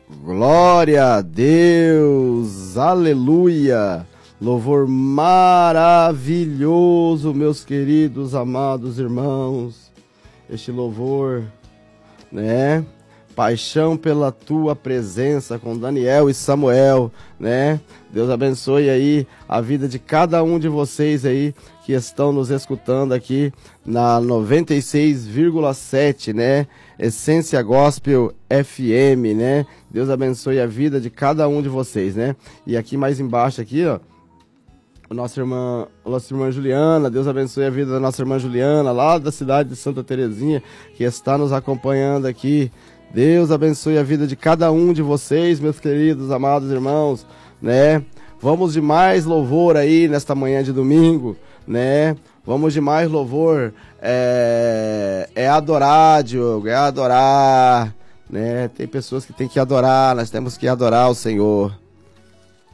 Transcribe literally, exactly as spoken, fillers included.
Glória a Deus, aleluia, louvor maravilhoso, meus queridos, amados irmãos, este louvor, né, paixão pela tua presença com Daniel e Samuel, né, Deus abençoe aí a vida de cada um de vocês aí que estão nos escutando aqui na noventa e seis vírgula sete, né, Essência Gospel F M, né? Deus abençoe a vida de cada um de vocês, né? E aqui mais embaixo aqui, ó, a nossa irmã, a nossa irmã Juliana, Deus abençoe a vida da nossa irmã Juliana, lá da cidade de Santa Terezinha, que está nos acompanhando aqui. Deus abençoe a vida de cada um de vocês, meus queridos, amados irmãos, né? Vamos de mais louvor aí nesta manhã de domingo, né? Vamos de mais louvor, é, é adorar, Diogo, é adorar, né? Tem pessoas que tem que adorar, nós temos que adorar o Senhor.